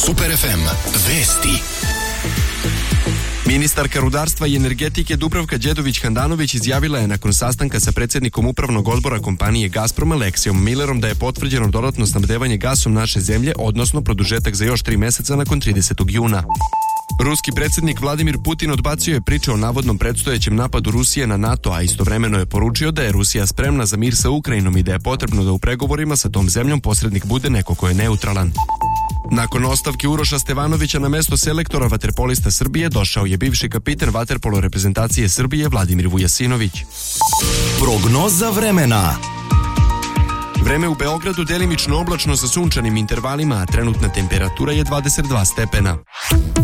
Super FM. Vesti. Ministarka rudarstva i energetike Dubravka Đedović-Handanović izjavila je nakon sastanka sa predsjednikom upravnog odbora kompanije Gazprom Aleksijom Millerom da je potvrđeno dodatno snabdevanje gasom naše zemlje, odnosno produžetak za još 3 meseca nakon 30. juna. Ruski predsjednik Vladimir Putin odbacio je priče o navodnom predstojećem napadu Rusije na NATO, a istovremeno je poručio da je Rusija spremna za mir sa Ukrajinom i da je potrebno da u pregovorima sa tom zemljom posrednik bude neko ko je neutralan. Nakon ostavke Uroša Stevanovića na mesto selektora vaterpolista Srbije došao je bivši kapitan vaterpolo reprezentacije Srbije Vladimir Vujasinović. Prognoza vremena. Vreme u Beogradu delimično oblačno sa sunčanim intervalima, a trenutna temperatura je 22 stepena.